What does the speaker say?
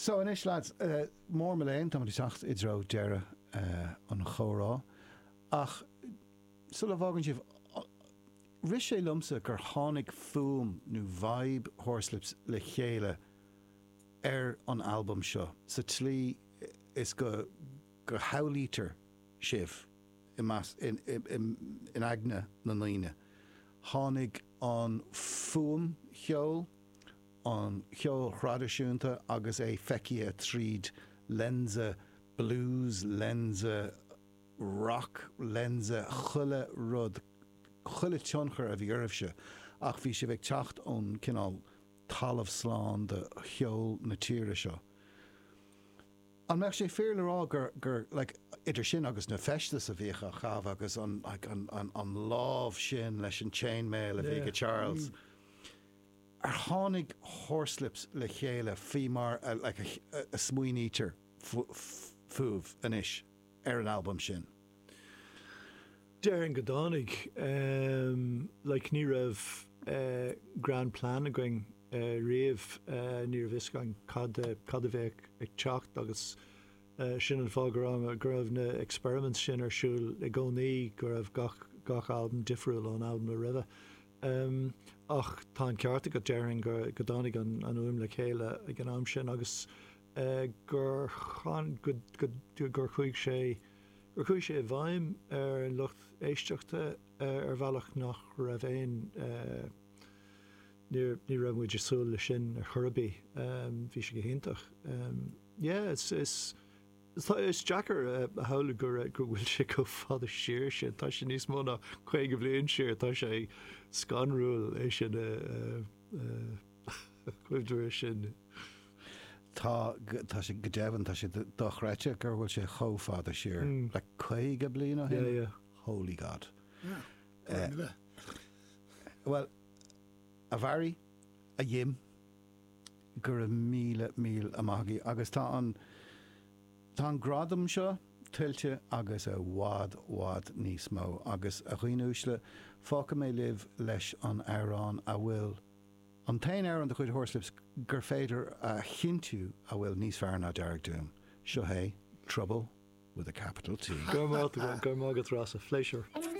So inis lads, mór me léin, tam tacht idró deire an chórá, ach sulla bhágan sibh ris sé lumsa gur tháinig fuam nó vibe Horslips le chéile an album seo. Sa tlí is go howlítar sibh in agne na naine. Tháinig an fuam cheol, an cheol chradisiúnta agus é feici tríd lensa blues, lensa rock, lensa chuile rud, chuile tionchar a bhí oribhse, ach bhí sé bheith teacht ón cinál talamh slán de cheol na tíre seo. An meach sé fér le rá gur like, idir sin agus na festas a bhíocha chah agus an lámh sin leis an chainmail a bhí go Charles. Tháinig Horslips le chéile fí mar like a smuoinítar fuamh inis an album sin. Dearan go dánig like ní raibh grand plan a going riamh ní raibh iscain cad a bheith ag teacht agus sin an fáil gur raibh na experiments sin ar siúil i gcónaí gur raibh gach album difriúil an album a ribh. Ach tá an cearta go dearan go dánig an uaim le chéile ag an am sin agus gur chuig sé bhaim ar an lucht éisteachta ar bhealach nach raibh ní raibh muidir súil le sin ar churbaí bhí sé go hintach. Is Jackar a hála gur bhfuil sé go fada siar sin, tá sé níos mó na 5 bliain siar, tá sé scanrúil é sin chuidir sin. Tá sé go deavan, tá sé dochreite gur bhfuil sé chomhfada siar le 5 bliain ó hin? Yeah. Holy God. Yeah. Well, a bhari, a dhim, gur a míle amagaí, agus tá an gradam seo tiltte agus a wad níos mó, agus a chuoinúisle fáca mé libh leis an árán a bhfuil an tain árán de chuid Horslips gur féidir a chinú a bhfuil níos fearr ná dearg dúm. Seo hé, Trouble with a capital T. Gur mágad rás a Fleischer.